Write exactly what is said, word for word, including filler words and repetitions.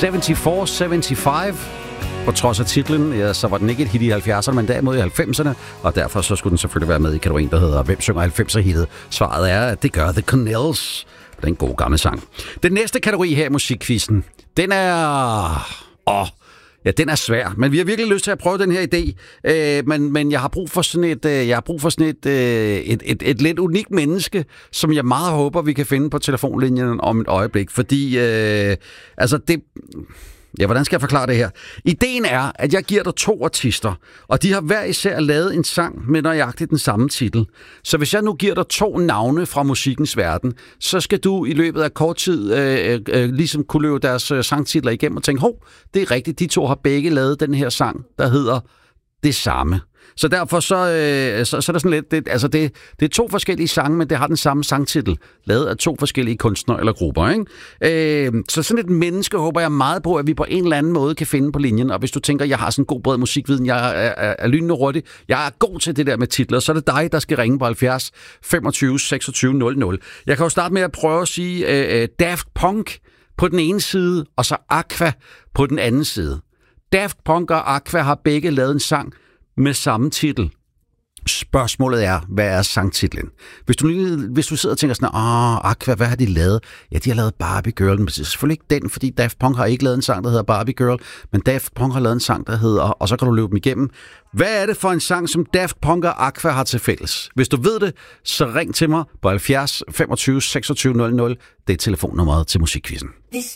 syvoghalvfjerds syvoghalvfems. På trods af titlen, ja, så var den ikke et hit i halvfjerdserne, men derimod i halvfemserne, og derfor så skulle den selvfølgelig være med i kategorien, der hedder Hvem synger halvfemser-hittet? Svaret er, at det gør The Cornells. Det er en god gammel sang. Den næste kategori her i musikquizzen, den er... Åh, ja, den er svær, men vi har virkelig lyst til at prøve den her idé. Øh, men, men jeg har brug for sådan et, øh, jeg har brug for sådan et, øh, et, et, et lidt unikt menneske, som jeg meget håber, vi kan finde på telefonlinjen om et øjeblik, fordi øh, altså det... Ja, hvordan skal jeg forklare det her? Ideen er, at jeg giver dig to artister, og de har hver især lavet en sang med nøjagtigt den samme titel. Så hvis jeg nu giver dig to navne fra musikkens verden, så skal du i løbet af kort tid øh, øh, ligesom kunne løbe deres øh, sangtitler igennem og tænke, hov, det er rigtigt, de to har begge lavet den her sang, der hedder det samme. Så derfor så, øh, så, så er der sådan lidt, det, altså det, det er to forskellige sange, men det har den samme sangtitel, lavet af to forskellige kunstnere eller grupper, ikke? Øh, så sådan et menneske håber jeg meget på, at vi på en eller anden måde kan finde på linjen, og hvis du tænker, jeg har sådan en god bred musikviden, jeg er, er, er lynende hurtig, jeg er god til det der med titler, så er det dig, der skal ringe på halvfjerds femogtyve seksogtyve nul nul. Jeg kan jo starte med at prøve at sige øh, Daft Punk på den ene side, og så Aqua på den anden side. Daft Punk og Aqua har begge lavet en sang med samme titel. Spørgsmålet er, hvad er sangtitlen? Hvis du, hvis du sidder og tænker sådan, åh, Aqua, hvad har de lavet? Ja, de har lavet Barbie Girl, men det er selvfølgelig ikke den, fordi Daft Punk har ikke lavet en sang, der hedder Barbie Girl, men Daft Punk har lavet en sang, der hedder, og så kan du løbe dem igennem. Hvad er det for en sang, som Daft Punk og Aqua har til fælles? Hvis du ved det, så ring til mig på halvfjerds femogtyve seksogtyve nul nul. Det er telefonnummeret til musikquizzen.